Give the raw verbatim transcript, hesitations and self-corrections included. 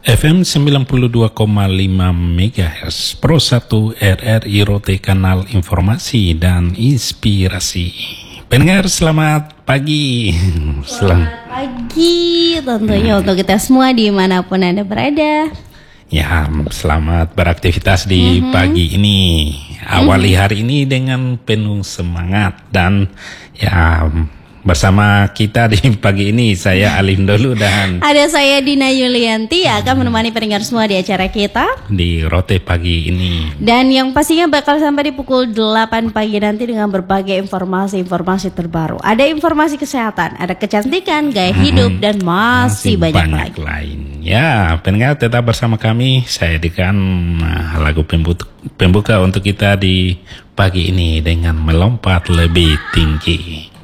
F M sembilan puluh dua koma lima MHz Pro satu R R I Rote, kanal informasi dan inspirasi. Pendengar, selamat pagi. Selamat pagi tentunya hmm. untuk kita semua dimanapun Anda berada. Ya, selamat beraktivitas di mm-hmm. pagi ini. Awali mm-hmm. hari ini dengan penuh semangat. Dan ya, bersama kita di pagi ini saya Alif Dolu dan ada saya Dina Yulianti yang akan menemani pendengar semua di acara kita di Rote pagi ini. Dan yang pastinya bakal sampai di pukul delapan pagi nanti dengan berbagai informasi-informasi terbaru. Ada informasi kesehatan, ada kecantikan, gaya hidup, hmm, dan masih, masih banyak, banyak lagi. lain. Ya, pendengar tetap bersama kami. Saya dedikan uh, lagu pembuka, pembuka untuk kita di pagi ini dengan melompat lebih tinggi.